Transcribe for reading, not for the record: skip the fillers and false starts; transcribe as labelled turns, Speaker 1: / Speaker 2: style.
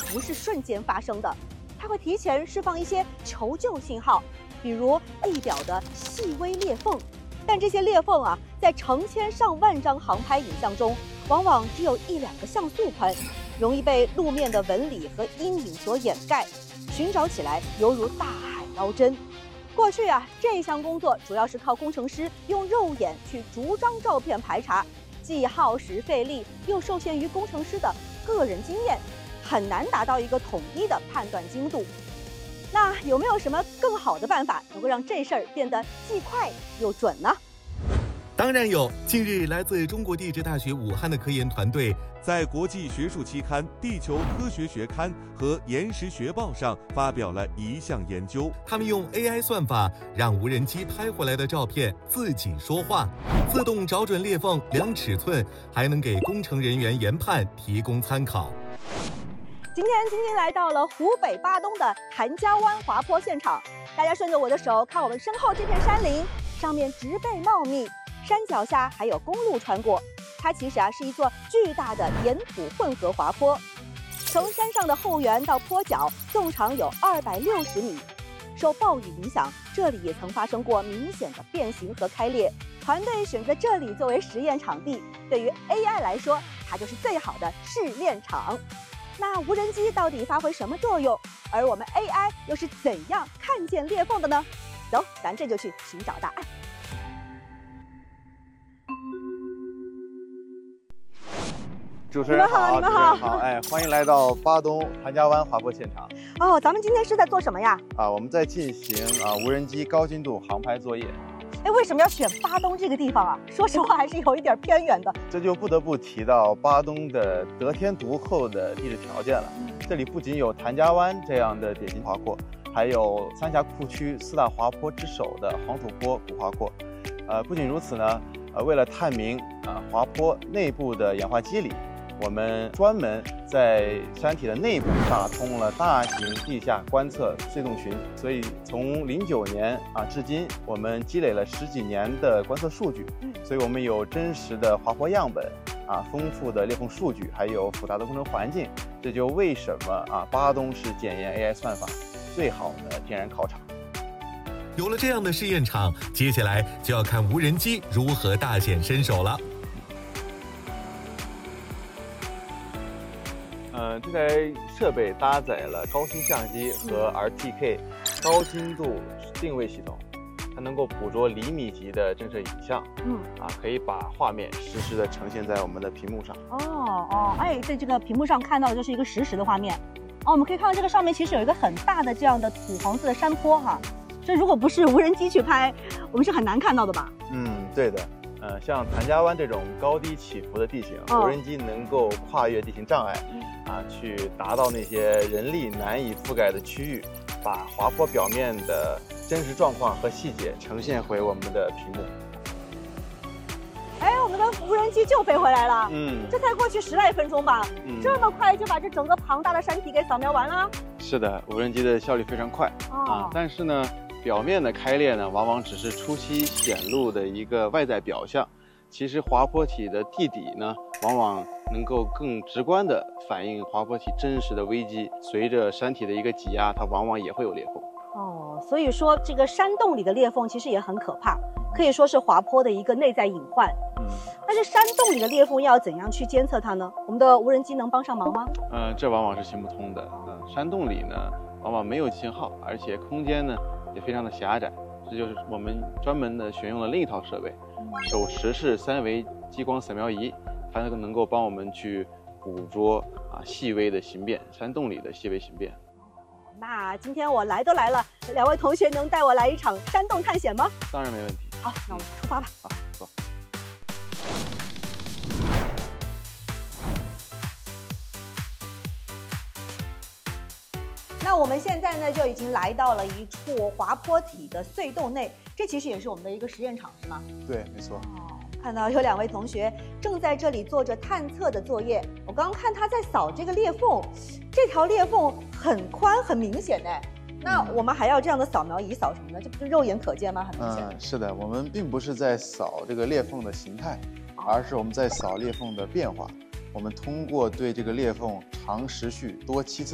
Speaker 1: 不是瞬间发生的，它会提前释放一些求救信号，比如地表的细微裂缝。但这些裂缝啊，在成千上万张航拍影像中，往往只有1-2个像素宽，容易被路面的纹理和阴影所掩盖，寻找起来犹如大海捞针。过去啊，这项工作主要是靠工程师用肉眼去逐张照片排查，既耗时费力，又受限于工程师的个人经验，很难达到一个统一的判断精度。那有没有什么更好的办法，能够让这事儿变得既快又准呢？
Speaker 2: 当然有。近日，来自中国地质大学武汉的科研团队
Speaker 3: 在国际学术期刊《地球科学学刊》和《岩石学报》上发表了一项研究。
Speaker 2: 他们用 AI 算法让无人机拍回来的照片自己说话，自动找准裂缝、量尺寸，还能给工程人员研判提供参考。
Speaker 1: 今天晶晶来到了湖北巴东的谭家湾滑坡现场，大家顺着我的手看我们身后这片山林，上面植被茂密，山脚下还有公路穿过。它其实是一座巨大的岩土混合滑坡，从山上的后缘到坡脚，纵长有260米。受暴雨影响，这里也曾发生过明显的变形和开裂。团队选择这里作为实验场地，对于 AI 来说，它就是最好的试炼场。那无人机到底发挥什么作用？而我们 AI 又是怎样看见裂缝的呢？走，咱这就去寻找答案。
Speaker 4: 主持人好，
Speaker 1: 你们好，
Speaker 4: 好，哎，欢迎来到巴东谭家湾滑坡现场。
Speaker 1: 哦，咱们今天是在做什么呀？
Speaker 4: 我们在进行无人机高精度航拍作业。
Speaker 1: 哎，为什么要选巴东这个地方啊？说实话，还是有一点偏远的。
Speaker 4: 这就不得不提到巴东的得天独厚的地质条件了。这里不仅有谭家湾这样的典型滑坡，还有三峡库区4大滑坡之首的黄土坡古滑坡。不仅如此呢，为了探明滑坡内部的氧化机理，我们专门在山体的内部打通了大型地下观测隧洞群，所以从09年至今，我们积累了10几年的观测数据，所以我们有真实的滑坡样本丰富的裂缝数据，还有复杂的工程环境。这就为什么巴东是检验 AI 算法最好的天然考场。
Speaker 2: 有了这样的试验场，接下来就要看无人机如何大显身手了。
Speaker 4: 这台设备搭载了高清相机和 RTK 高精度定位系统，它能够捕捉厘米级的震慑影像，可以把画面实时的呈现在我们的屏幕上。
Speaker 1: 哎，在这个屏幕上看到的就是一个实时的画面。我们可以看到这个上面其实有一个很大的这样的土黄色的山坡哈，这如果不是无人机去拍，我们是很难看到的吧？
Speaker 4: 对的。像谭家湾这种高低起伏的地形，无人机能够跨越地形障碍，去达到那些人力难以覆盖的区域，把滑坡表面的真实状况和细节呈现回我们的屏幕。
Speaker 1: 哎，我们的无人机就飞回来了。这才过去10来分钟吧，这么快就把这整个庞大的山体给扫描完了？
Speaker 4: 是的，无人机的效率非常快但是呢，表面的开裂呢，往往只是初期显露的一个外在表象。其实滑坡体的地底呢，往往能够更直观地反映滑坡体真实的危机。随着山体的一个挤压，它往往也会有裂缝。
Speaker 1: 所以说这个山洞里的裂缝其实也很可怕，可以说是滑坡的一个内在隐患。但是山洞里的裂缝要怎样去监测它呢？我们的无人机能帮上忙吗？
Speaker 4: 这往往是行不通的。山洞里呢，往往没有信号，而且空间呢也非常的狭窄。这就是我们专门的选用了另一套设备，手持式3维激光扫描仪，它能够帮我们去捕捉细微的形变，山洞里的细微形变。
Speaker 1: 那今天我来都来了，2位同学能带我来一场山洞探险吗？
Speaker 4: 当然没问题。
Speaker 1: 好，那我们出发吧。
Speaker 4: 好，走。
Speaker 1: 那我们现在呢就已经来到了一处滑坡体的隧洞内，这其实也是我们的一个实验场，是吗？
Speaker 4: 对，没错。
Speaker 1: 看到有2位同学正在这里做着探测的作业。我刚刚看他在扫这个裂缝，这条裂缝很宽很明显哎。那我们还要这样的扫描仪扫什么呢？这不是肉眼可见吗？很明显。
Speaker 4: 是的，我们并不是在扫这个裂缝的形态，而是我们在扫裂缝的变化。我们通过对这个裂缝长时序多期次